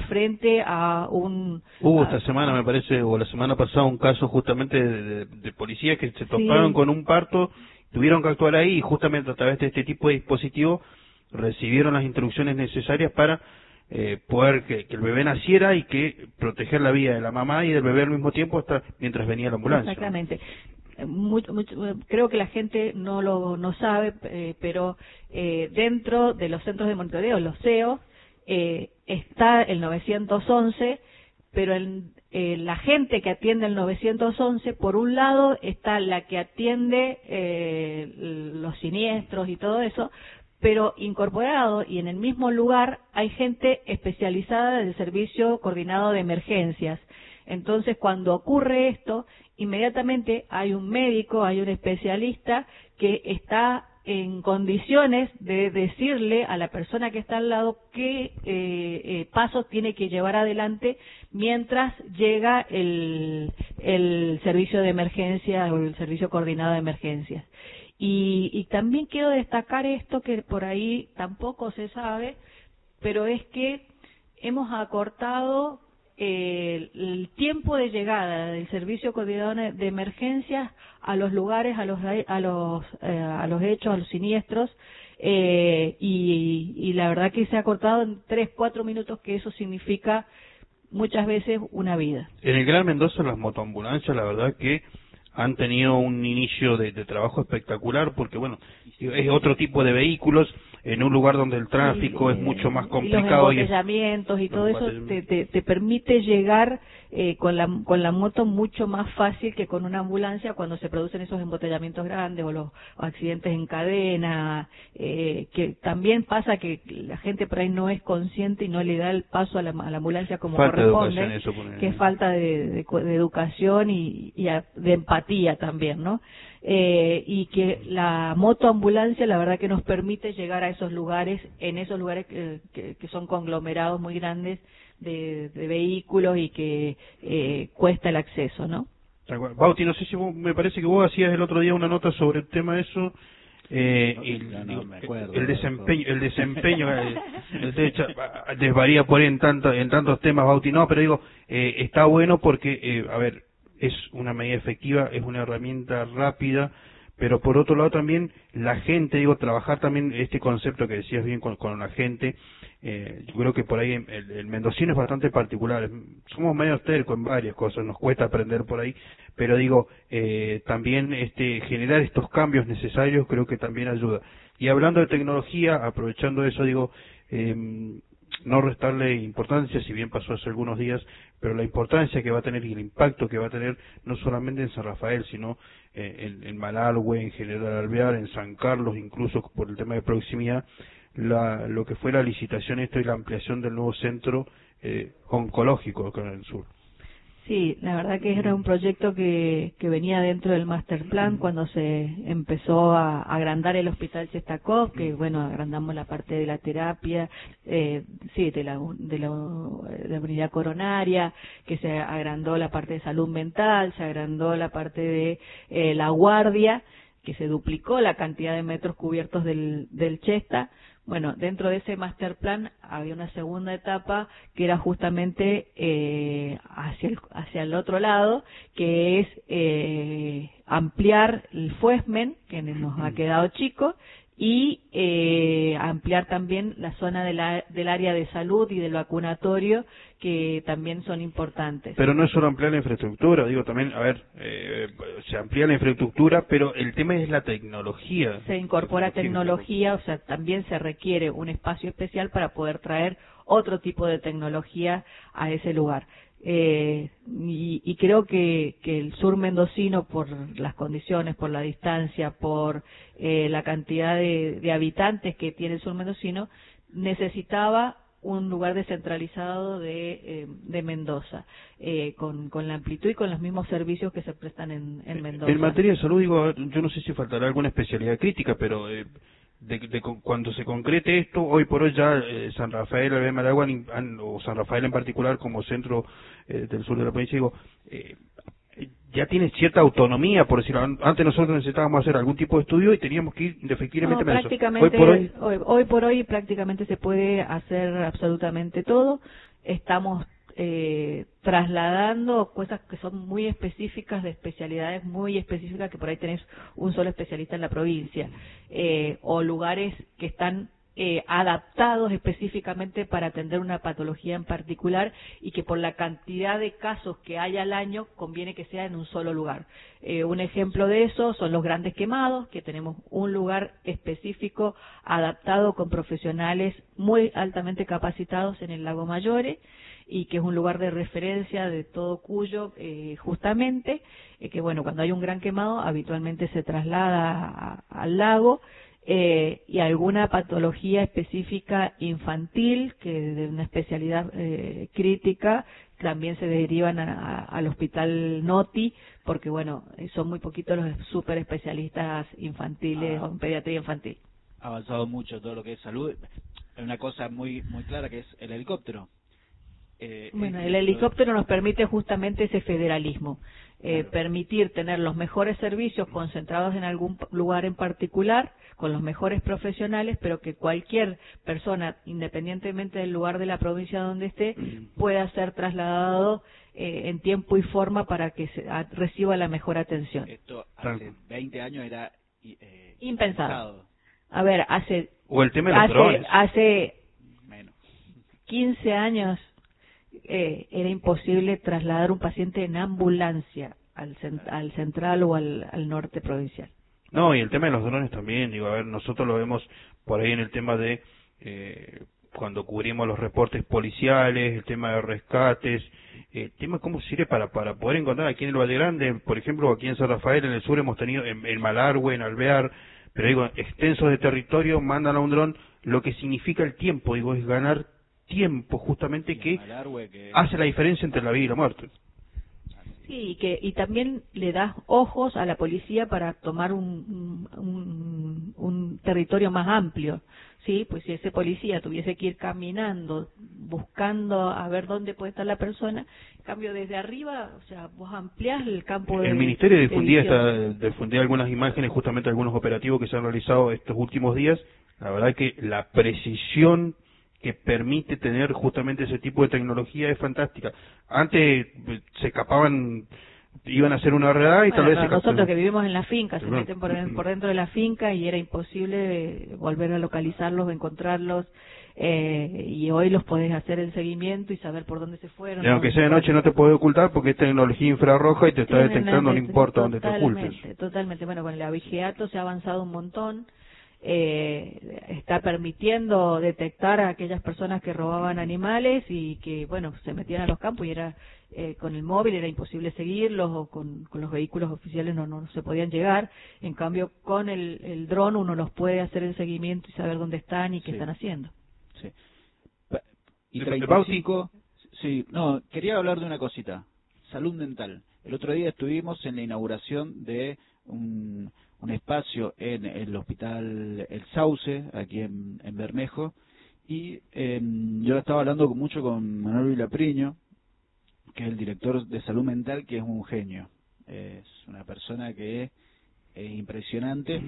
frente a un... Hubo esta semana, me parece, o la semana pasada, un caso justamente de policías que se toparon con un parto, tuvieron que actuar ahí y justamente a través de este tipo de dispositivo recibieron las instrucciones necesarias para poder que el bebé naciera y que proteger la vida de la mamá y del bebé al mismo tiempo hasta mientras venía la ambulancia. Exactamente. Creo que la gente no sabe, pero dentro de los centros de monitoreo, los CEO, está el 911, pero la gente que atiende el 911, por un lado está la que atiende los siniestros y todo eso, pero incorporado y en el mismo lugar hay gente especializada del Servicio Coordinado de Emergencias. Entonces, cuando ocurre esto, inmediatamente hay un médico, hay un especialista que está en condiciones de decirle a la persona que está al lado qué pasos tiene que llevar adelante mientras llega el servicio de emergencia o el Servicio Coordinado de Emergencias. Y también quiero destacar esto que por ahí tampoco se sabe, pero es que hemos acortado el tiempo de llegada del Servicio Coordinado de Emergencias a los lugares, a los hechos, a los siniestros, y la verdad que se ha cortado en 3-4 minutos, que eso significa muchas veces una vida. En el Gran Mendoza las motoambulancias, la verdad que han tenido un inicio de trabajo espectacular porque, bueno, es otro tipo de vehículos en un lugar donde el tráfico es mucho más complicado. Y los embotellamientos y todo eso te permite llegar con la moto mucho más fácil que con una ambulancia cuando se producen esos embotellamientos grandes o los accidentes en cadena, que también pasa que la gente por ahí no es consciente y no le da el paso a la ambulancia como corresponde, que es falta de educación y de empatía también, ¿no? Y que la motoambulancia la verdad que nos permite llegar a esos lugares, en esos lugares que son conglomerados muy grandes de vehículos y que cuesta el acceso, ¿no? Bauti, no sé si me parece que vos hacías el otro día una nota sobre el tema de eso. El desempeño desvaría por ahí en tantos temas, Bauti, no, pero digo, está bueno porque, a ver, es una medida efectiva, es una herramienta rápida, pero por otro lado también la gente, digo, trabajar también este concepto que decías bien con la gente, yo creo que por ahí el mendocino es bastante particular, somos medio tercos en varias cosas, nos cuesta aprender por ahí, pero digo, también generar estos cambios necesarios creo que también ayuda. Y hablando de tecnología, aprovechando eso, digo, no restarle importancia, si bien pasó hace algunos días, pero la importancia que va a tener y el impacto que va a tener no solamente en San Rafael, sino en Malargüe, en General Alvear, en San Carlos, incluso por el tema de proximidad, lo que fue la licitación y la ampliación del nuevo centro oncológico acá en el sur. Sí, la verdad que era un proyecto que venía dentro del master plan cuando se empezó a agrandar el hospital Chestakov, que bueno, agrandamos la parte de la terapia, de la unidad coronaria, que se agrandó la parte de salud mental, se agrandó la parte de la guardia, que se duplicó la cantidad de metros cubiertos del Chesta. Bueno, dentro de ese master plan había una segunda etapa que era justamente hacia el otro lado, que es ampliar el Fuesmen, que nos ha quedado chico, y ampliar también la zona del área de salud y del vacunatorio, que también son importantes. Pero no es solo ampliar la infraestructura, digo también, a ver, se amplía la infraestructura, pero el tema es la tecnología. Se incorpora tecnología, o sea, también se requiere un espacio especial para poder traer otro tipo de tecnología a ese lugar. Y creo que el sur mendocino, por las condiciones, por la distancia, por la cantidad de habitantes que tiene el sur mendocino, necesitaba un lugar descentralizado de Mendoza, con la amplitud y con los mismos servicios que se prestan en Mendoza. En materia de salud, digo, yo no sé si faltará alguna especialidad crítica, pero cuando se concrete esto, hoy por hoy ya San Rafael, Alvear, Malargüe, o San Rafael en particular como centro del sur de la provincia, digo, ya tiene cierta autonomía, por decirlo. Antes nosotros necesitábamos hacer algún tipo de estudio y teníamos que ir efectivamente prácticamente, hoy por hoy prácticamente se puede hacer absolutamente todo. estamos trasladando cosas que son muy específicas, de especialidades muy específicas, que por ahí tenés un solo especialista en la provincia, o lugares que están adaptados específicamente para atender una patología en particular y que por la cantidad de casos que hay al año conviene que sea en un solo lugar. Un ejemplo de eso son los grandes quemados, que tenemos un lugar específico adaptado con profesionales muy altamente capacitados en el Lago Maggiore, y que es un lugar de referencia de todo Cuyo, justamente, que bueno, cuando hay un gran quemado habitualmente se traslada al lago, y alguna patología específica infantil, que de una especialidad crítica, también se derivan al Hospital Noti, porque bueno, son muy poquitos los super especialistas infantiles o en pediatría infantil. Ha avanzado mucho todo lo que es salud. Hay una cosa muy clara, que es el helicóptero. Bueno, el helicóptero nos permite justamente ese federalismo, claro, permitir tener los mejores servicios concentrados en algún lugar en particular, con los mejores profesionales, pero que cualquier persona, independientemente del lugar de la provincia donde esté, pueda ser trasladado en tiempo y forma para que reciba la mejor atención. Esto hace 20 años era impensado. A ver, o el tema de los drones. Hace 15 años era imposible trasladar un paciente en ambulancia al central o al norte provincial. No, y el tema de los drones también, digo, a ver, nosotros lo vemos por ahí en el tema de cuando cubrimos los reportes policiales, el tema de rescates, el tema de cómo sirve para poder encontrar aquí en el Valle Grande, por ejemplo, aquí en San Rafael, en el sur hemos tenido, en Malargüe, en Alvear, pero digo, extensos de territorio, mandan a un dron, lo que significa el tiempo, digo, es ganar tiempo justamente, que hace la diferencia entre la vida y la muerte. Sí, y también le das ojos a la policía para tomar un territorio más amplio, ¿sí? Pues si ese policía tuviese que ir caminando, buscando a ver dónde puede estar la persona, en cambio desde arriba, o sea, vos ampliás el campo de... El Ministerio difundía algunas imágenes, justamente algunos operativos que se han realizado estos últimos días. La verdad que la precisión que permite tener justamente ese tipo de tecnología es fantástica. Antes se escapaban, iban a hacer una redada y tal vez... Nosotros que vivimos en la finca, se meten por dentro de la finca y era imposible volver a localizarlos, encontrarlos, y hoy los podés hacer el seguimiento y saber por dónde se fueron. Y aunque sea de noche no te puedes ocultar porque es tecnología infrarroja y te está detectando, no importa dónde te ocultes. Totalmente, bueno, con el abigeato se ha avanzado un montón. Está permitiendo detectar a aquellas personas que robaban animales y que, bueno, se metían a los campos y era con el móvil era imposible seguirlos, o con los vehículos oficiales no se podían llegar. En cambio, con el dron uno los puede hacer el seguimiento y saber dónde están y qué están haciendo. Sí. Y 35, sí, no, quería hablar de una cosita, salud mental. El otro día estuvimos en la inauguración de un espacio en el Hospital El Sauce, aquí en Bermejo, y yo estaba hablando mucho con Manuel Vilapriño, que es el director de salud mental, que es un genio, es una persona que es impresionante,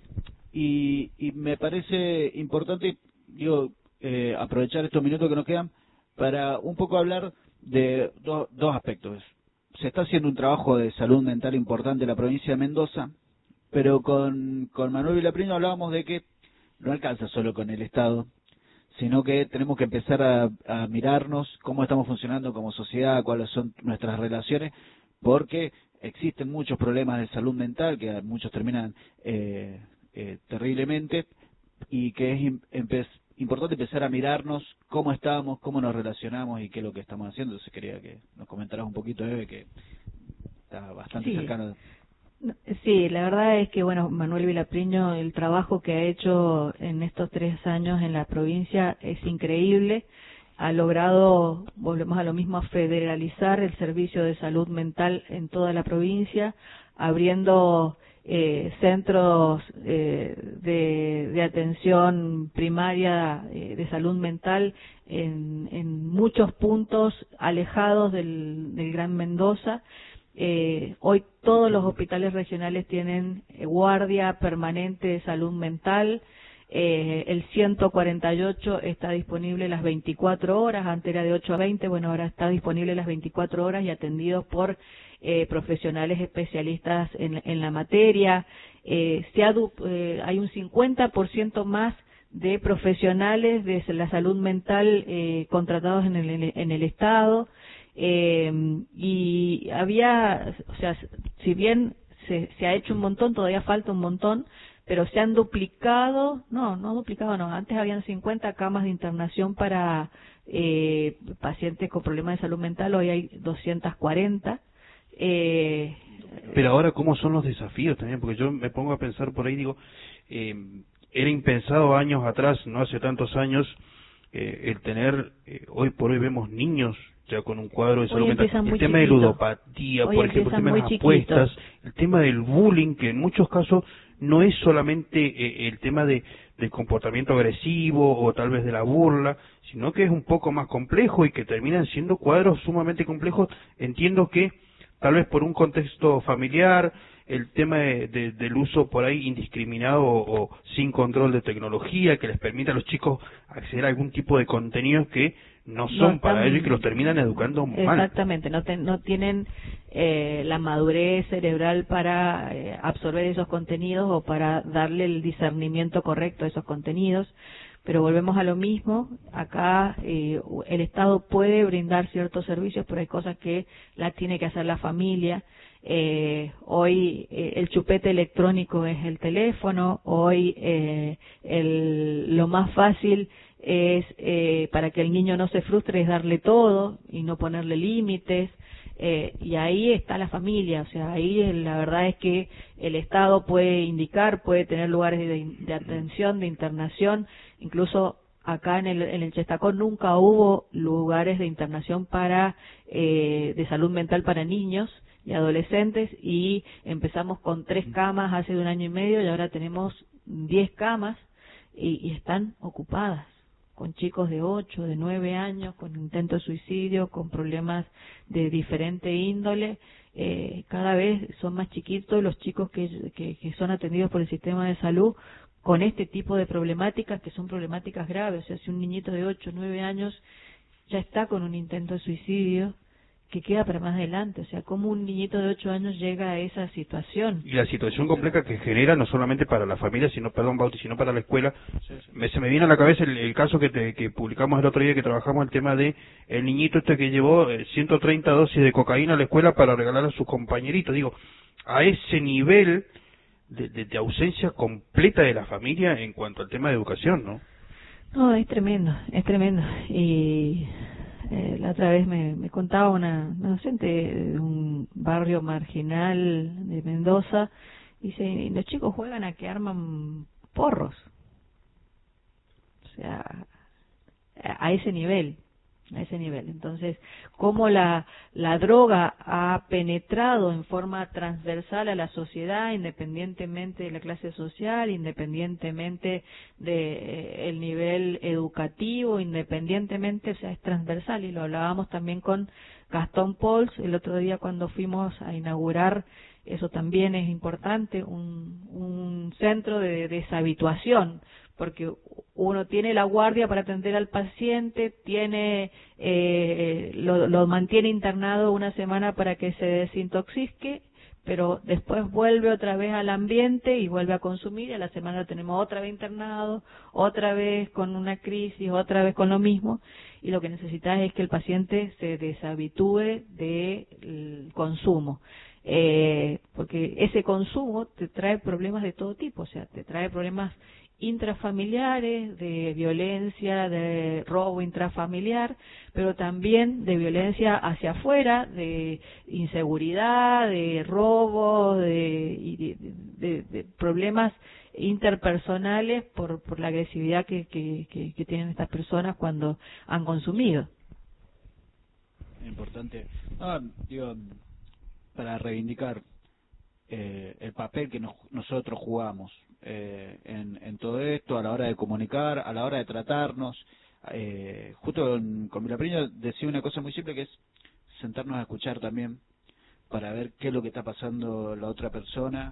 y me parece importante, digo, aprovechar estos minutos que nos quedan para un poco hablar de dos aspectos. Se está haciendo un trabajo de salud mental importante en la provincia de Mendoza, pero con Manuel Vilapriño hablábamos de que no alcanza solo con el Estado, sino que tenemos que empezar a mirarnos cómo estamos funcionando como sociedad, cuáles son nuestras relaciones, porque existen muchos problemas de salud mental, que muchos terminan terriblemente, y que es importante empezar a mirarnos cómo estamos, cómo nos relacionamos y qué es lo que estamos haciendo. Entonces quería que nos comentaras un poquito, Eve, que está bastante cercano. Sí, la verdad es que, bueno, Manuel Vilapriño, el trabajo que ha hecho en estos 3 años en la provincia es increíble. Ha logrado, volvemos a lo mismo, federalizar el servicio de salud mental en toda la provincia, abriendo centros de atención primaria de salud mental en muchos puntos alejados del Gran Mendoza. Hoy todos los hospitales regionales tienen guardia permanente de salud mental. El 148 está disponible las 24 horas, antes era de 8 a 20, bueno, ahora está disponible las 24 horas y atendidos por profesionales especialistas en la materia. Hay un 50% más de profesionales de la salud mental contratados en el Estado. Y había, o sea, si bien se ha hecho un montón, todavía falta un montón, pero se han duplicado, no duplicado, no, antes habían 50 camas de internación para pacientes con problemas de salud mental, hoy hay 240. Pero ahora, ¿cómo son los desafíos también? Porque yo me pongo a pensar por ahí, digo, era impensado años atrás, no hace tantos años, el tener, hoy por hoy vemos niños ya con un cuadro de salud mental, el tema de ludopatía, por ejemplo, el tema de las apuestas, el tema del bullying, que en muchos casos no es solamente el tema del comportamiento agresivo o tal vez de la burla, sino que es un poco más complejo y que terminan siendo cuadros sumamente complejos. Entiendo que tal vez por un contexto familiar, el tema del uso por ahí indiscriminado o sin control de tecnología que les permita a los chicos acceder a algún tipo de contenidos que no son para ellos y que los terminan educando mal. Exactamente, no tienen la madurez cerebral para absorber esos contenidos o para darle el discernimiento correcto a esos contenidos. Pero volvemos a lo mismo, acá el Estado puede brindar ciertos servicios, pero hay cosas que las tiene que hacer la familia. Hoy el chupete electrónico es el teléfono, hoy lo más fácil es para que el niño no se frustre es darle todo y no ponerle límites. Y ahí está la familia, o sea, ahí la verdad es que el Estado puede indicar, puede tener lugares de atención, de internación, incluso acá en el Chestacó nunca hubo lugares de internación para de salud mental para niños y adolescentes, y empezamos con 3 camas hace 1 año y medio y ahora tenemos 10 camas y están ocupadas, con chicos de 8, de 9 años, con intento de suicidio, con problemas de diferente índole. Cada vez son más chiquitos los chicos que son atendidos por el sistema de salud con este tipo de problemáticas, que son problemáticas graves. O sea, si un niñito de 8, 9 años ya está con un intento de suicidio, que queda para más adelante. O sea, ¿cómo un niñito de 8 años llega a esa situación? Y la situación compleja que genera no solamente para la familia, sino para la escuela. Se me viene a la cabeza el caso que publicamos el otro día, que trabajamos el tema de el niñito que llevó 130 dosis de cocaína a la escuela para regalar a sus compañeritos. Digo, a ese nivel de ausencia completa de la familia en cuanto al tema de educación, ¿no? No, es tremendo, es tremendo. Y la otra vez me contaba una docente de un barrio marginal de Mendoza, dice, los chicos juegan a que arman porros. O sea, a ese nivel. Entonces, cómo la droga ha penetrado en forma transversal a la sociedad, independientemente de la clase social, independientemente de el nivel educativo, independientemente, o sea, es transversal. Y lo hablábamos también con Gastón Pols el otro día cuando fuimos a inaugurar, eso también es importante, un centro de deshabituación, porque uno tiene la guardia para atender al paciente, lo mantiene internado 1 semana para que se desintoxique, pero después vuelve otra vez al ambiente y vuelve a consumir, y a la semana tenemos otra vez internado, otra vez con una crisis, otra vez con lo mismo, y lo que necesitas es que el paciente se deshabitúe del consumo. Porque ese consumo te trae problemas de todo tipo, o sea, te trae problemas intrafamiliares, de violencia, de robo intrafamiliar, pero también de violencia hacia afuera, de inseguridad, de robo, de problemas interpersonales por la agresividad que tienen estas personas cuando han consumido. Importante. Digo, para reivindicar el papel que nosotros jugamos en todo esto, a la hora de comunicar, a la hora de tratarnos. Justo con Vilapriño decía una cosa muy simple, que es sentarnos a escuchar también, para ver qué es lo que está pasando la otra persona,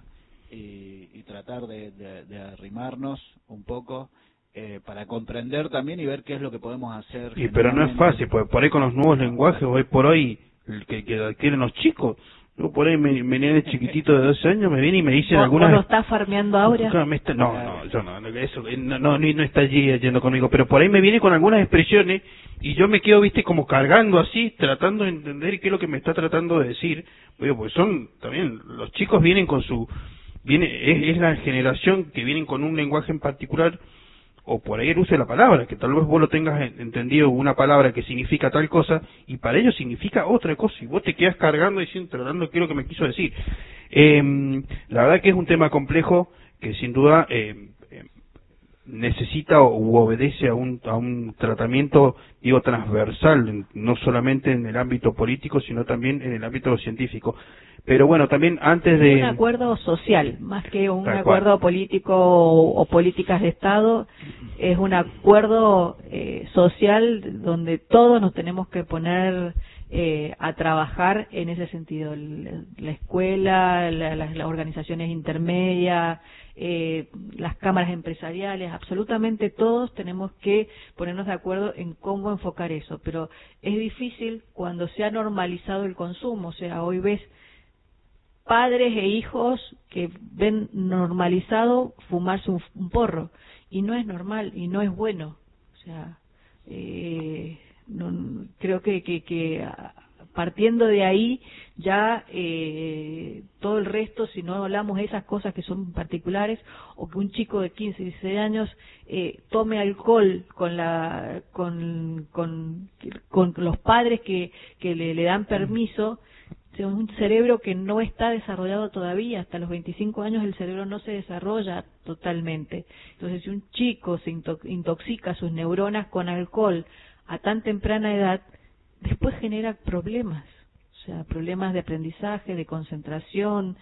y tratar de arrimarnos un poco para comprender también y ver qué es lo que podemos hacer. Sí, pero no es fácil, porque por ahí con los nuevos lenguajes, hoy por hoy, que adquieren los chicos, yo por ahí me viene chiquitito de 12 años, me viene y me dicen algunas... ¿Vos lo estás farmeando ahora? No, yo no, eso, no está allí yendo conmigo, pero por ahí me viene con algunas expresiones y yo me quedo, viste, como cargando así, tratando de entender qué es lo que me está tratando de decir, pues son, también, los chicos vienen con su... es la generación que vienen con un lenguaje en particular, o por ahí el uso de la palabra, que tal vez vos lo tengas entendido una palabra que significa tal cosa y para ellos significa otra cosa y vos te quedas cargando diciendo, tratando qué es lo que me quiso decir. La verdad que es un tema complejo que sin duda necesita u obedece a un tratamiento, digo, transversal, no solamente en el ámbito político, sino también en el ámbito científico. Pero bueno, también antes de... Un acuerdo social, más que un acuerdo político o políticas de Estado, es un acuerdo social donde todos nos tenemos que poner a trabajar en ese sentido. La escuela, las organizaciones intermedias, las cámaras empresariales, absolutamente todos tenemos que ponernos de acuerdo en cómo enfocar eso. Pero es difícil cuando se ha normalizado el consumo, o sea, hoy ves padres e hijos que ven normalizado fumarse un porro y no es normal y no es bueno, o sea, creo que partiendo de ahí ya todo el resto, si no hablamos de esas cosas que son particulares, o que un chico de 15, 16 años tome alcohol con los padres que le dan permiso. Es un cerebro que no está desarrollado todavía, hasta los 25 años el cerebro no se desarrolla totalmente. Entonces, si un chico se intoxica sus neuronas con alcohol a tan temprana edad, después genera problemas, o sea, problemas de aprendizaje, de concentración,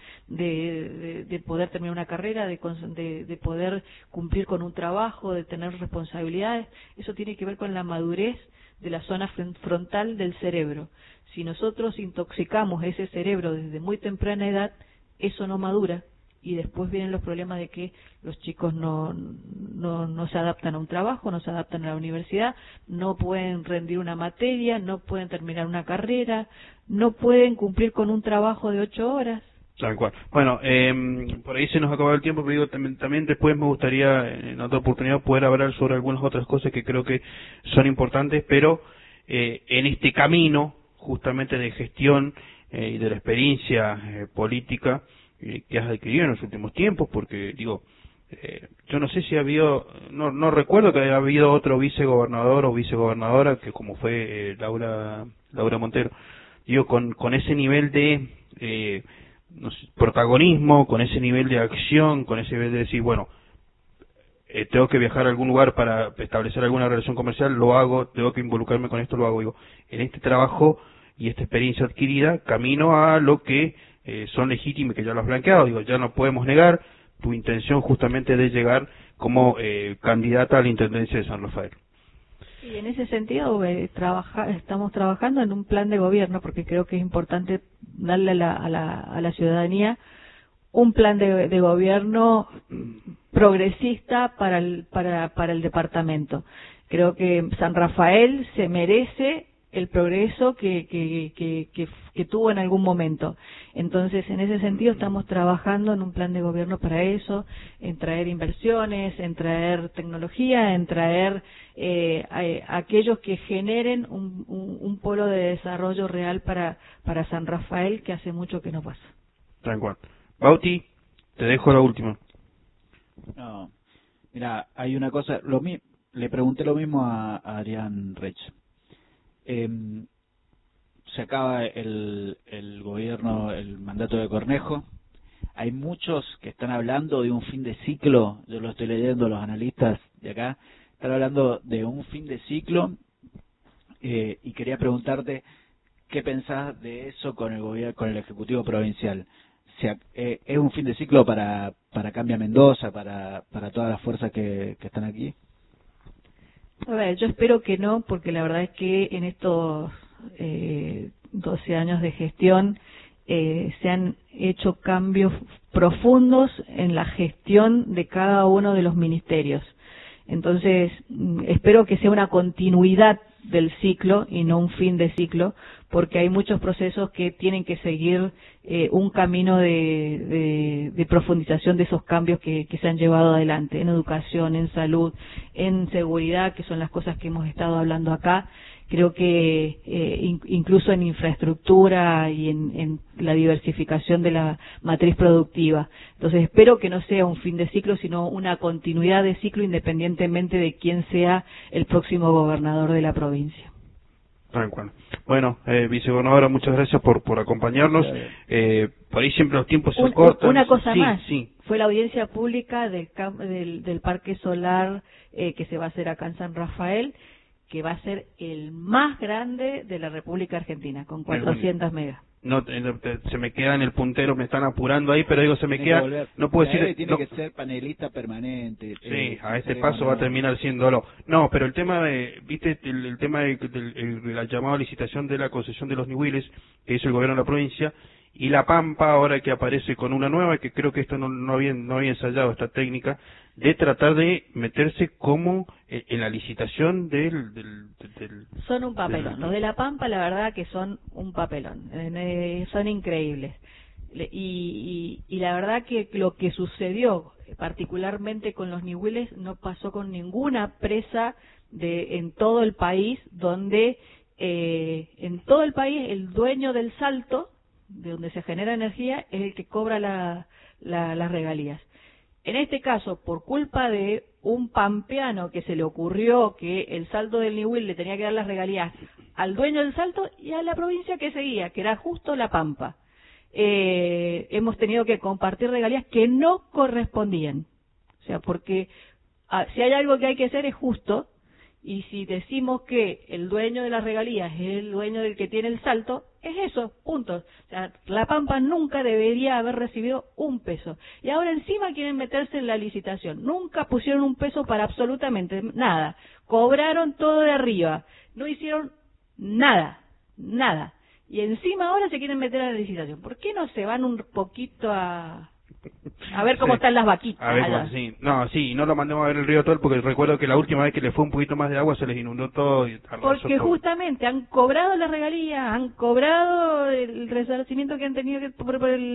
de poder terminar una carrera, de poder cumplir con un trabajo, de tener responsabilidades. Eso tiene que ver con la madurez de la zona frontal del cerebro. Si nosotros intoxicamos ese cerebro desde muy temprana edad, eso no madura y después vienen los problemas de que los chicos no se adaptan a un trabajo, no se adaptan a la universidad, no pueden rendir una materia, no pueden terminar una carrera, no pueden cumplir con un trabajo de 8 horas. Tal cual. Bueno, por ahí se nos acabó el tiempo, pero digo, también después me gustaría en otra oportunidad poder hablar sobre algunas otras cosas que creo que son importantes, pero en este camino justamente de gestión y de la experiencia política que has adquirido en los últimos tiempos, porque digo, yo no sé si ha habido, no recuerdo que haya habido otro vicegobernador o vicegobernadora que como fue Laura Montero, digo, con ese nivel de no sé, protagonismo, con ese nivel de acción, con ese nivel de decir, bueno, tengo que viajar a algún lugar para establecer alguna relación comercial, lo hago, tengo que involucrarme con esto, lo hago. Digo, en este trabajo y esta experiencia adquirida, camino a lo que son legítimos, que ya lo has blanqueado, digo, ya no podemos negar tu intención justamente de llegar como candidata a la Intendencia de San Rafael. Y en ese sentido estamos trabajando en un plan de gobierno, porque creo que es importante darle a la ciudadanía un plan de gobierno progresista para el departamento. Creo que San Rafael se merece el progreso que tuvo en algún momento. Entonces, en ese sentido, estamos trabajando en un plan de gobierno para eso, en traer inversiones, en traer tecnología, en traer aquellos que generen un polo de desarrollo real para San Rafael, que hace mucho que no pasa. Tranquilo. Bauti, te dejo la última. No, mira, hay una cosa, le pregunté lo mismo a Adrián Rech. Se acaba el gobierno, el mandato de Cornejo. Hay muchos que están hablando de un fin de ciclo. Yo lo estoy leyendo, los analistas de acá están hablando de un fin de ciclo, y quería preguntarte qué pensás de eso con el gobierno, con el Ejecutivo Provincial. ¿Es un fin de ciclo para Cambia Mendoza, para todas las fuerzas que están aquí? A ver, yo espero que no, porque la verdad es que en estos 12 años de gestión se han hecho cambios profundos en la gestión de cada uno de los ministerios. Entonces, espero que sea una continuidad del ciclo y no un fin de ciclo, porque hay muchos procesos que tienen que seguir un camino de profundización de esos cambios que se han llevado adelante en educación, en salud, en seguridad, que son las cosas que hemos estado hablando acá. Creo que incluso en infraestructura y en la diversificación de la matriz productiva. Entonces espero que no sea un fin de ciclo, sino una continuidad de ciclo independientemente de quién sea el próximo gobernador de la provincia. Bueno, vicegobernadora, muchas gracias por acompañarnos. Por ahí siempre los tiempos se cortan. Una cosa sí, más, sí. Fue la audiencia pública del parque solar que se va a hacer acá en San Rafael, que va a ser el más grande de la República Argentina, con 400 megas. No, se me queda en el puntero, me están apurando ahí, pero digo, se me queda, no puedo decir... Tiene que ser panelista permanente. Sí, a este paso va a terminar siéndolo. No, pero el tema de, viste, el tema de la llamada licitación de la concesión de los niveles que hizo el gobierno de la provincia, y La Pampa ahora que aparece con una nueva, que creo que esto no había ensayado esta técnica, de tratar de meterse como en la licitación del son un papelón. Los de La Pampa, la verdad que son un papelón. Son increíbles. Y la verdad que lo que sucedió, particularmente con los niweles, no pasó con ninguna presa en todo el país, donde en todo el país el dueño del salto, de donde se genera energía, es el que cobra las regalías. En este caso, por culpa de un pampeano que se le ocurrió que el salto del Niwil le tenía que dar las regalías al dueño del salto y a la provincia que seguía, que era justo La Pampa, hemos tenido que compartir regalías que no correspondían. O sea, porque si hay algo que hay que hacer es justo, y si decimos que el dueño de las regalías es el dueño del que tiene el salto, es eso, punto. O sea, La Pampa nunca debería haber recibido un peso. Y ahora encima quieren meterse en la licitación. Nunca pusieron un peso para absolutamente nada. Cobraron todo de arriba. No hicieron nada. Y encima ahora se quieren meter a la licitación. ¿Por qué no se van un poquito a ver cómo están las vaquitas? A ver, sí. No lo mandemos a ver el río Tol, porque recuerdo que la última vez que le fue un poquito más de agua se les inundó todo. Porque todo. Justamente han cobrado las regalías, han cobrado el resarcimiento que han tenido por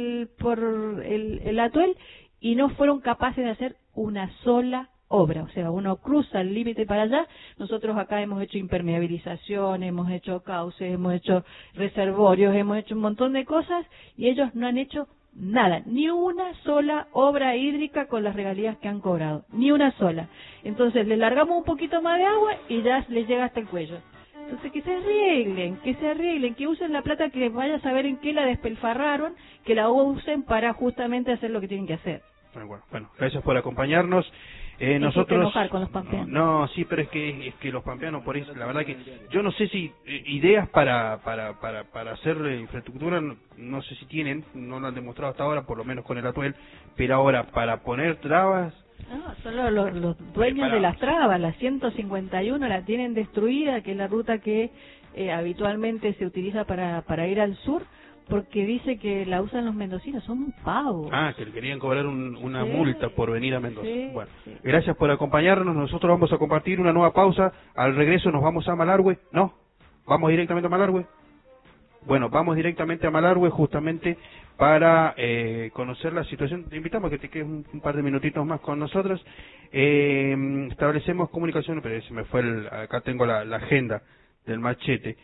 el atuel, y no fueron capaces de hacer una sola obra. O sea, uno cruza el límite para allá. Nosotros acá hemos hecho impermeabilización, hemos hecho cauces, hemos hecho reservorios, hemos hecho un montón de cosas, y ellos no han hecho nada, ni una sola obra hídrica con las regalías que han cobrado, ni una sola. Entonces les largamos un poquito más de agua y ya les llega hasta el cuello. Entonces que se arreglen, que usen la plata, que vaya a saber en qué la despilfarraron, que la usen para justamente hacer lo que tienen que hacer. Bueno, gracias por acompañarnos. Nosotros enojar con los pampeanos. No, sí, pero es que los pampeanos, por eso, la verdad que yo no sé si ideas para hacer infraestructura, no sé si tienen, no lo han demostrado hasta ahora, por lo menos con el atuel, pero ahora para poner trabas. No, son los dueños de las trabas. La 151 la tienen destruida, que es la ruta que habitualmente se utiliza para ir al sur, porque dice que la usan los mendocinos, son pavos. Que le querían cobrar una multa por venir a Mendoza. Bueno, sí. Gracias por acompañarnos. Nosotros vamos a compartir una nueva pausa. Al regreso nos vamos a Malargüe. ¿No? ¿Vamos directamente a Malargüe? Bueno, vamos directamente a Malargüe justamente para conocer la situación. Te invitamos a que te quedes un par de minutitos más con nosotros. Establecemos comunicación, pero se me fue acá tengo la agenda del machete.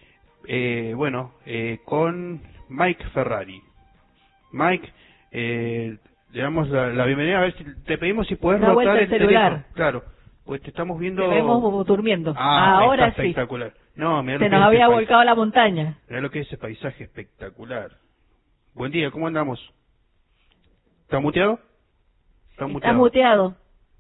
Con Mike Ferrari. Mike, le damos la bienvenida. A ver si te pedimos si puedes rotar el celular. Teléfono. Claro, pues te estamos viendo. Te vemos durmiendo. Ahora está sí. Espectacular. No, mirá se nos había volcado la montaña. Mirá lo que es ese paisaje espectacular. Buen día, ¿cómo andamos? ¿Está muteado? Está muteado.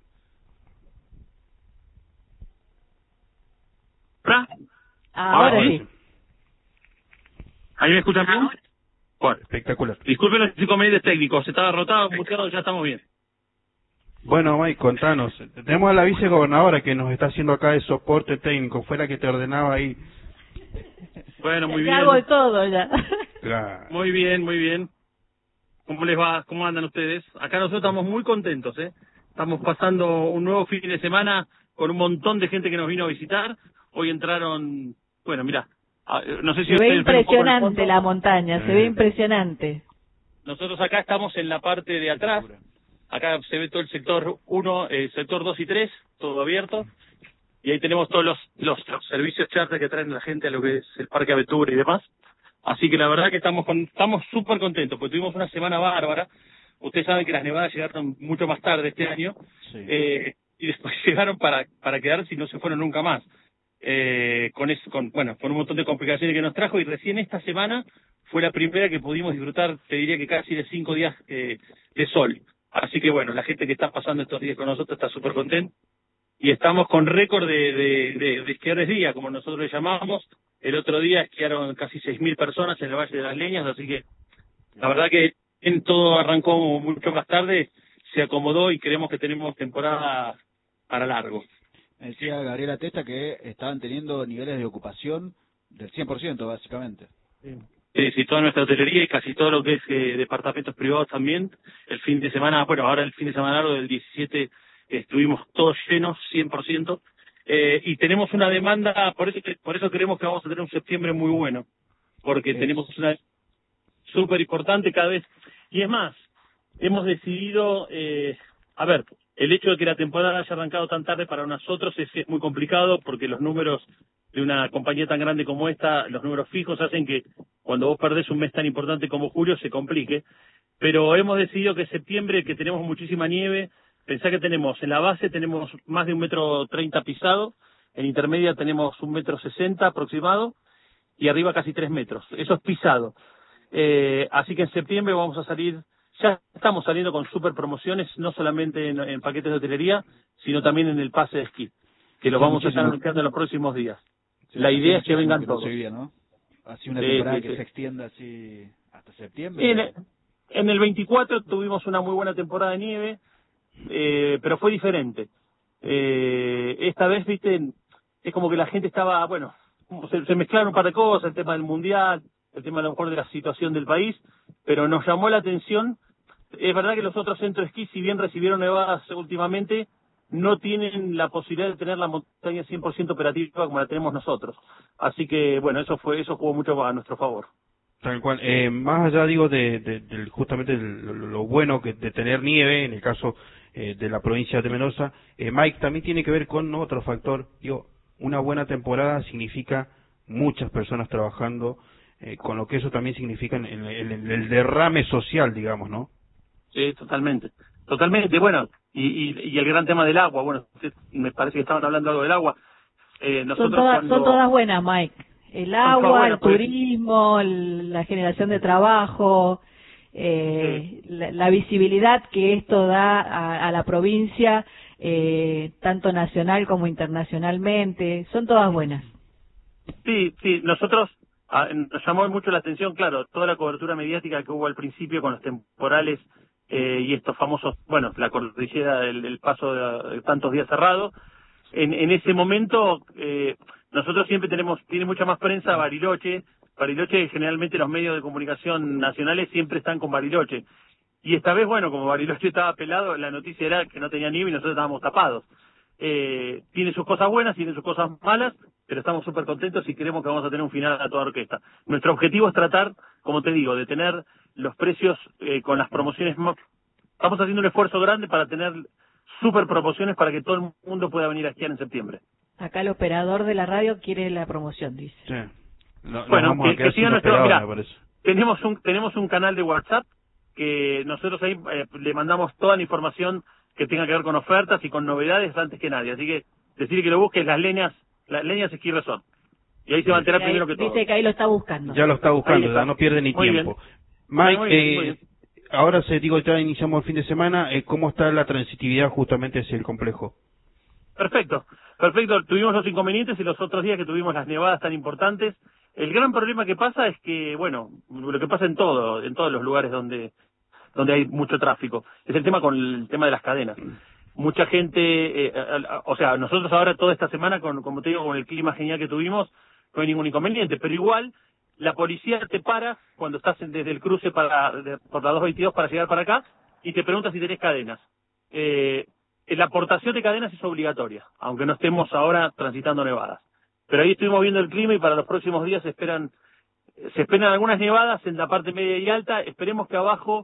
Ahora sí. ¿Ahí me escuchan bien? Bueno, espectacular. Disculpen los inconvenientes técnicos, estaba rotado, muteado, ya estamos bien. Bueno, Mike, contanos. Tenemos a la vicegobernadora que nos está haciendo acá de soporte técnico, fue la que te ordenaba ahí. Bueno, muy bien. Ya hago todo ya. Claro. Muy bien. ¿Cómo les va? ¿Cómo andan ustedes? Acá nosotros estamos muy contentos, ¿eh? Estamos pasando un nuevo fin de semana con un montón de gente que nos vino a visitar. Hoy entraron, bueno, mirá, no sé si Se ve ustedes ven un poco el impresionante fondo. la montaña, se ve impresionante. Nosotros acá estamos en la parte de atrás. Acá se ve todo el sector 1, sector 2 y 3, todo abierto. Y ahí tenemos todos los servicios charter que traen la gente a lo que es el Parque Aventura y demás. Así que la verdad que estamos súper contentos, porque tuvimos una semana bárbara. Ustedes saben que las nevadas llegaron mucho más tarde este año, Sí. y después llegaron para quedarse y no se fueron nunca más. Con un montón de complicaciones que nos trajo, y recién esta semana fue la primera que pudimos disfrutar, te diría que casi de 5 días de sol. Así que bueno, la gente que está pasando estos días con nosotros está súper contenta. Y estamos con récord de esquiadores día, como nosotros le llamamos. El otro día esquiaron casi 6.000 personas en el Valle de las Leñas, así que la verdad que en todo arrancó mucho más tarde, se acomodó y creemos que tenemos temporada para largo. Me decía Gabriela Testa que estaban teniendo niveles de ocupación del 100%, básicamente. Sí, toda nuestra hotelería y casi todo lo que es departamentos privados también. El fin de semana, bueno, ahora el fin de semana largo del 17 estuvimos todos llenos, 100%. Y tenemos una demanda, por eso creemos que vamos a tener un septiembre muy bueno, porque tenemos una súper importante cada vez. Y es más, hemos decidido, el hecho de que la temporada haya arrancado tan tarde para nosotros es muy complicado, porque los números de una compañía tan grande como esta, los números fijos hacen que cuando vos perdés un mes tan importante como julio se complique. Pero hemos decidido que septiembre, que tenemos muchísima nieve, pensá que tenemos en la base tenemos más de 1,30 m pisado, en intermedia tenemos 1,60 m aproximado, y arriba casi 3 metros. Eso es pisado. Así que en septiembre vamos a salir, ya estamos saliendo con super promociones, no solamente en paquetes de hotelería, sino también en el pase de esquí, que lo vamos a estar anunciando en los próximos días. Sí, la idea es que vengan no todos. ¿no? Así una temporada que sí. se extienda así hasta septiembre. En el 24 tuvimos una muy buena temporada de nieve, pero fue diferente. Esta vez, viste, es como que la gente estaba, bueno, se mezclaron un par de cosas, el tema del mundial, el tema a lo mejor de la situación del país, pero nos llamó la atención. Es verdad que los otros centros de esquí, si bien recibieron nevadas últimamente, no tienen la posibilidad de tener la montaña 100% operativa como la tenemos nosotros. Así que, bueno, eso jugó mucho a nuestro favor. Tal cual. Más allá, digo, justamente lo bueno de tener nieve, en el caso de la provincia de Mendoza, Mike, también tiene que ver con otro factor. Digo, una buena temporada significa muchas personas trabajando, con lo que eso también significa en el derrame social, digamos, ¿no? Sí, totalmente. Bueno, y el gran tema del agua. Bueno, me parece que estaban hablando algo del agua. Son todas buenas, Mike. El agua, el turismo, la generación de trabajo, la visibilidad que esto da a la provincia, tanto nacional como internacionalmente, son todas buenas. Sí, nosotros nos llamó mucho la atención, claro, toda la cobertura mediática que hubo al principio con los temporales y estos famosos, bueno, la cordillera, el paso de tantos días cerrado. En ese momento, nosotros siempre tiene mucha más prensa Bariloche. Generalmente los medios de comunicación nacionales siempre están con Bariloche. Y esta vez, bueno, como Bariloche estaba pelado, la noticia era que no tenía nieve y nosotros estábamos tapados. Tiene sus cosas buenas, tiene sus cosas malas, pero estamos súper contentos y creemos que vamos a tener un final a toda orquesta. Nuestro objetivo es tratar, como te digo, de tener los precios con las promociones más. Estamos haciendo un esfuerzo grande para tener super promociones para que todo el mundo pueda venir a esquiar en septiembre. Acá el operador de la radio quiere la promoción, dice. Sí. Bueno, que siga nuestro... Mirá, me parece. tenemos un canal de WhatsApp que nosotros ahí le mandamos toda la información que tenga que ver con ofertas y con novedades antes que nadie. Así que decirle que lo busque las Leñas Ski Resort. Y ahí se va a enterar primero que todo. Dice que ahí lo está buscando. Ya lo está buscando, ya no pierde ni Muy tiempo. Bien. Mike, muy bien. Ahora ya iniciamos el fin de semana, ¿cómo está la transitividad justamente hacia el complejo? Perfecto. Tuvimos los inconvenientes y los otros días que tuvimos las nevadas tan importantes. El gran problema que pasa es que, bueno, lo que pasa en todos los lugares donde hay mucho tráfico, es el tema con el tema de las cadenas. Mucha gente, nosotros ahora toda esta semana, como te digo, con el clima genial que tuvimos, no hay ningún inconveniente, pero igual la policía te para cuando estás desde el cruce por la 222 para llegar para acá y te pregunta si tenés cadenas. La aportación de cadenas es obligatoria, aunque no estemos ahora transitando nevadas. Pero ahí estuvimos viendo el clima y para los próximos días se esperan algunas nevadas en la parte media y alta. Esperemos que abajo,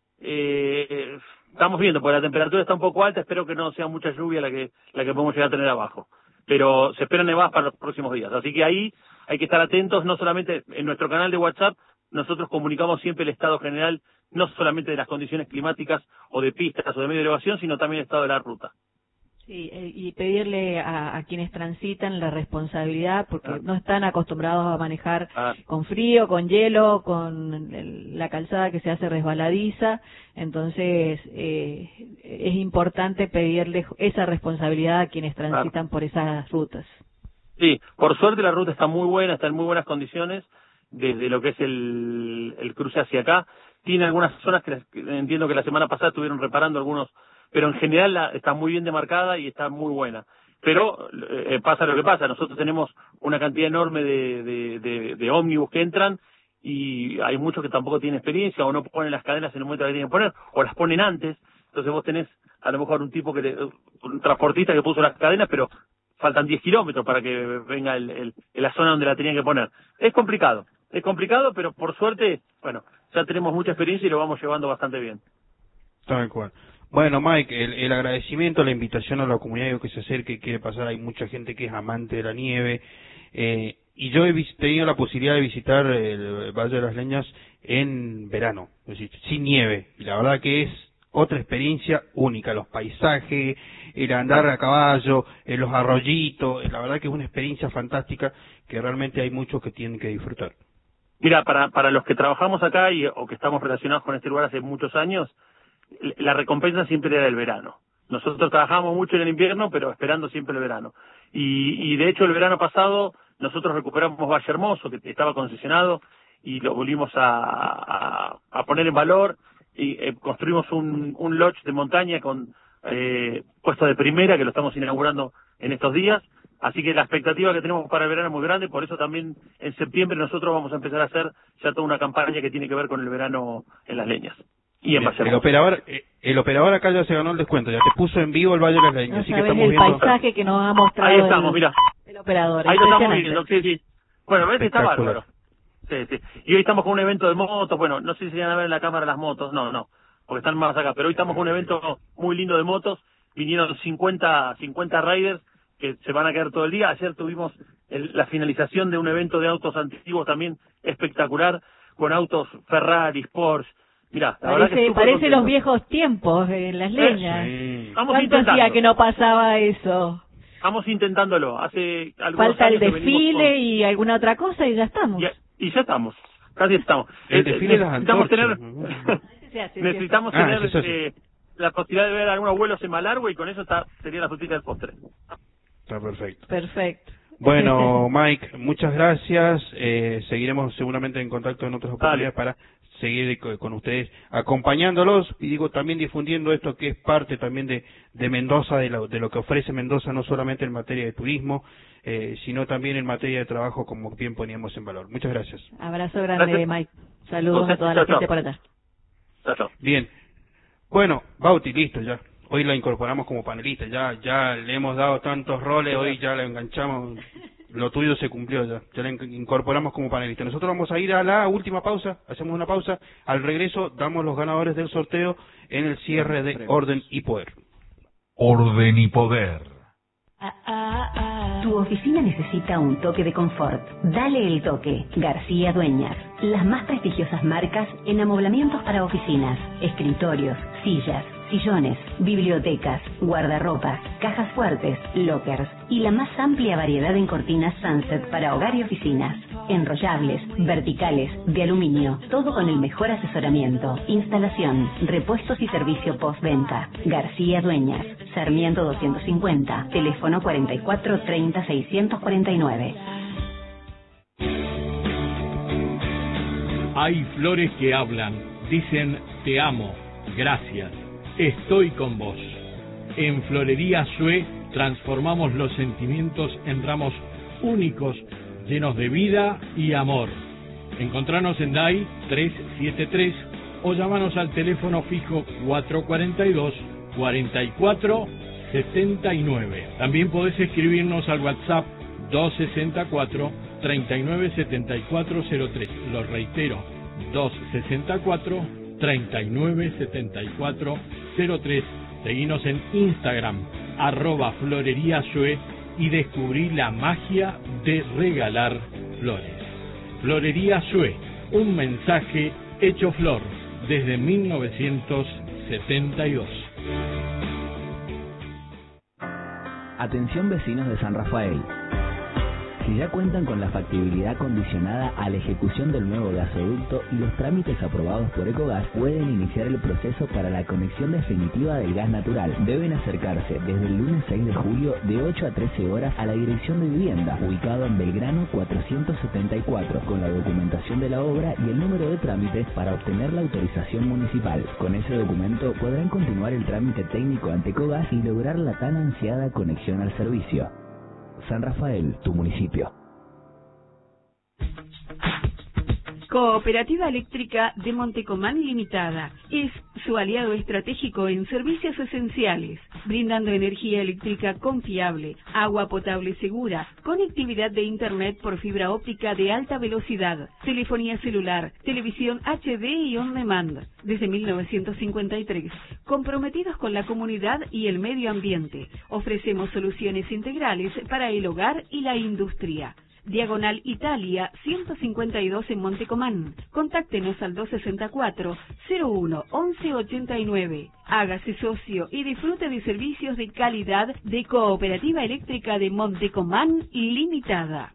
estamos viendo, porque la temperatura está un poco alta, espero que no sea mucha lluvia la que podemos llegar a tener abajo. Pero se esperan nevadas para los próximos días. Así que ahí hay que estar atentos, no solamente en nuestro canal de WhatsApp, nosotros comunicamos siempre el estado general, no solamente de las condiciones climáticas o de pistas o de medio de elevación, sino también el estado de la ruta. Sí, y pedirle a quienes transitan la responsabilidad, porque no están acostumbrados a manejar con frío, con hielo, con la calzada que se hace resbaladiza, entonces es importante pedirle esa responsabilidad a quienes transitan por esas rutas. Sí, por suerte la ruta está muy buena, está en muy buenas condiciones, desde lo que es el cruce hacia acá. Tiene algunas zonas que entiendo que la semana pasada estuvieron reparando algunos, pero en general está muy bien demarcada y está muy buena. Pero pasa lo que pasa, nosotros tenemos una cantidad enorme de ómnibus que entran y hay muchos que tampoco tienen experiencia o no ponen las cadenas en el momento que tienen que poner, o las ponen antes. Entonces vos tenés a lo mejor un transportista que puso las cadenas, pero faltan 10 kilómetros para que venga la zona donde la tenían que poner. Es complicado, pero por suerte, bueno, ya tenemos mucha experiencia y lo vamos llevando bastante bien. Tal cual. Bueno, Mike, el agradecimiento, la invitación a la comunidad que se acerque, quiere pasar, hay mucha gente que es amante de la nieve, y yo he tenido la posibilidad de visitar el Valle de las Leñas en verano, es decir, sin nieve, y la verdad que es otra experiencia única, los paisajes, el andar a caballo, los arroyitos, la verdad que es una experiencia fantástica que realmente hay muchos que tienen que disfrutar. Mira, para los que trabajamos acá o que estamos relacionados con este lugar hace muchos años, la recompensa siempre era el verano. Nosotros trabajamos mucho en el invierno, pero esperando siempre el verano. Y de hecho el verano pasado nosotros recuperamos Valle Hermoso, que estaba concesionado, y lo volvimos a poner en valor, y construimos un lodge de montaña con puesto de primera, que lo estamos inaugurando en estos días. Así que la expectativa que tenemos para el verano es muy grande, por eso también en septiembre nosotros vamos a empezar a hacer ya toda una campaña que tiene que ver con el verano en las Leñas. Y en Valle Hermoso. El operador acá ya se ganó el descuento, ya te puso en vivo el Valle de las Leñas, No así que sabes estamos el viendo paisaje que nos ha mostrado ahí estamos, mira. el operador. Ahí lo estamos viendo, sí. Bueno, ves, está bárbaro. Sí. Y hoy estamos con un evento de motos, bueno, no sé si van a ver en la cámara las motos, no, porque están más acá, pero hoy estamos con un evento muy lindo de motos, vinieron 50 riders que se van a quedar todo el día. Ayer tuvimos la finalización de un evento de autos antiguos también espectacular, con autos Ferrari, Porsche. Mirá, la verdad que parece los viejos tiempos en las Leñas. Sí. ¿Cuánto hacía que no pasaba eso? Estamos intentándolo. Hace algunos Falta el años desfile y alguna otra cosa y ya estamos. Y ya estamos, casi estamos. El desfile de las antorchas. Necesitamos tener la posibilidad de ver algunos vuelos en Malargüe y con eso sería la frutita del postre. Está perfecto. Perfecto. Bueno, Mike, muchas gracias. Seguiremos seguramente en contacto en otras oportunidades para seguir con ustedes acompañándolos y digo también difundiendo esto que es parte también de Mendoza, de lo que ofrece Mendoza, no solamente en materia de turismo, sino también en materia de trabajo, como bien poníamos en valor. Muchas gracias. Abrazo grande, Mike. Saludos a toda la gente por allá. Chao. Bien. Bueno, Bauti, listo ya. Hoy la incorporamos como panelista, ya le hemos dado tantos roles, hoy ya la enganchamos, lo tuyo se cumplió ya la incorporamos como panelista. Nosotros vamos a ir a la última pausa, hacemos una pausa, al regreso damos los ganadores del sorteo en el cierre de Orden y Poder. Orden y Poder. Tu oficina necesita un toque de confort. Dale el toque. García Dueñas. Las más prestigiosas marcas en amoblamientos para oficinas, escritorios, sillas, sillones, bibliotecas, guardarropas, cajas fuertes, lockers y la más amplia variedad en cortinas Sunset para hogar y oficinas. Enrollables, verticales, de aluminio, todo con el mejor asesoramiento, instalación, repuestos y servicio postventa. García Dueñas, Sarmiento 250, teléfono 44 30 649. Hay flores que hablan, dicen te amo, gracias, estoy con vos. En Florería Sue transformamos los sentimientos en ramos únicos, llenos de vida y amor. Encontranos en DAI 373 o llamanos al teléfono fijo 442-4479. También podés escribirnos al WhatsApp 264-397403. Lo reitero, 264-397403. Seguinos en Instagram, @floreriasue, y descubrí la magia de regalar flores. Florería Sue, un mensaje hecho flor desde 1972. Atención vecinos de San Rafael. Si ya cuentan con la factibilidad condicionada a la ejecución del nuevo gasoducto y los trámites aprobados por Ecogas, pueden iniciar el proceso para la conexión definitiva del gas natural. Deben acercarse desde el lunes 6 de julio de 8 a 13 horas a la Dirección de Vivienda, ubicado en Belgrano 474, con la documentación de la obra y el número de trámites para obtener la autorización municipal. Con ese documento podrán continuar el trámite técnico ante Ecogas y lograr la tan ansiada conexión al servicio. San Rafael, tu municipio. Cooperativa Eléctrica de Montecomán Limitada es su aliado estratégico en servicios esenciales, brindando energía eléctrica confiable, agua potable segura, conectividad de internet por fibra óptica de alta velocidad, telefonía celular, televisión HD y on demand. Desde 1953, comprometidos con la comunidad y el medio ambiente, ofrecemos soluciones integrales para el hogar y la industria. Diagonal Italia 152 en Montecomán. Contáctenos al 264-01-1189. Hágase socio y disfrute de servicios de calidad de Cooperativa Eléctrica de Montecomán Limitada.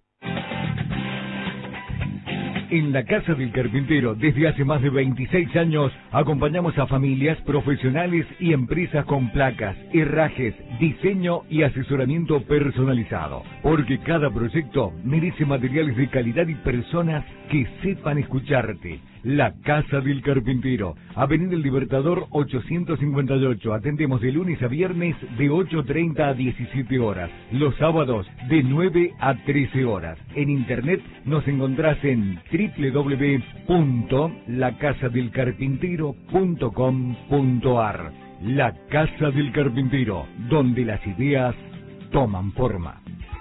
En la Casa del Carpintero, desde hace más de 26 años, acompañamos a familias, profesionales y empresas con placas, herrajes, diseño y asesoramiento personalizado. Porque cada proyecto merece materiales de calidad y personas que sepan escucharte. La Casa del Carpintero, Avenida El Libertador 858. Atendemos de lunes a viernes de 8:30 a 17 horas. Los sábados de 9 a 13 horas. En internet nos encontrás en www.lacasadelcarpintero.com.ar. La Casa del Carpintero, donde las ideas toman forma.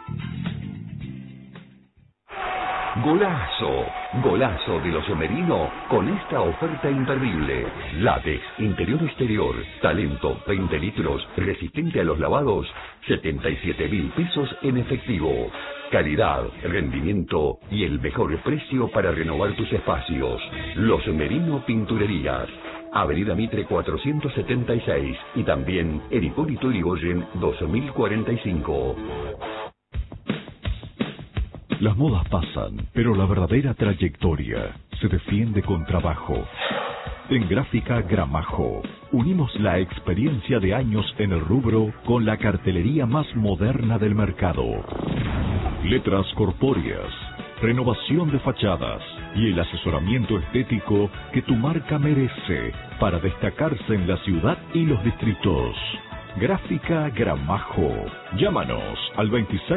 Golazo, golazo del Oso Merino con esta oferta imperdible. Látex, interior-exterior, talento, 20 litros, resistente a los lavados, 77.000 pesos en efectivo. Calidad, rendimiento y el mejor precio para renovar tus espacios. Los Merino Pinturerías. Avenida Mitre 476 y también en Hipólito Yrigoyen 2045. Las modas pasan, pero la verdadera trayectoria se defiende con trabajo. En Gráfica Gramajo, unimos la experiencia de años en el rubro con la cartelería más moderna del mercado. Letras corpóreas, renovación de fachadas y el asesoramiento estético que tu marca merece para destacarse en la ciudad y los distritos. Gráfica Gramajo. Llámanos al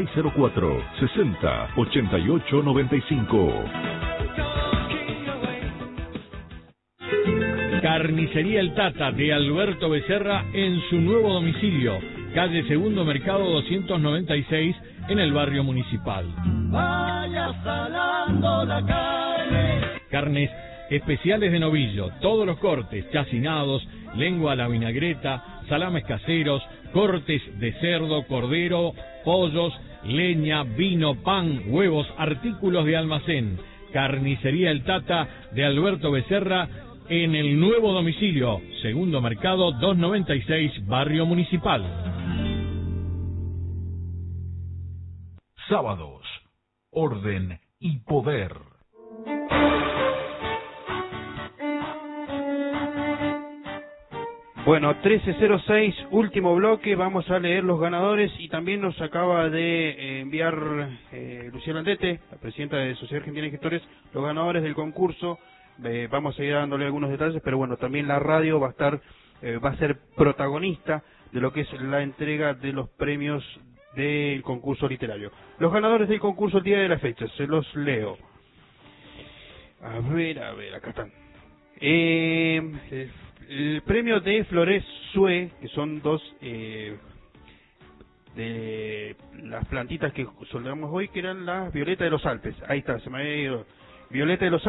2604-60-8895. Carnicería El Tata de Alberto Becerra en su nuevo domicilio, calle Segundo Mercado 296 en el barrio Municipal. Vaya salando la carne. Carnes especiales de novillo, todos los cortes, chacinados, lengua a la vinagreta, salames caseros, cortes de cerdo, cordero, pollos, leña, vino, pan, huevos, artículos de almacén. Carnicería El Tata de Alberto Becerra en el nuevo domicilio, Segundo Mercado 296, barrio Municipal. Sábados, orden y poder. Bueno, 1306, último bloque, vamos a leer los ganadores y también nos acaba de enviar Luciana Andete, la presidenta de Sociedad Argentina de Gestores, los ganadores del concurso. Vamos a ir dándole algunos detalles, pero bueno, también la radio va a ser protagonista de lo que es la entrega de los premios del concurso literario. Los ganadores del concurso el día de la fecha, se los leo. A ver, acá están. El premio de Flores Sue, que son dos de las plantitas que soltamos hoy, que eran las violetas de los Alpes. Ahí está, se me había ido. Violeta de los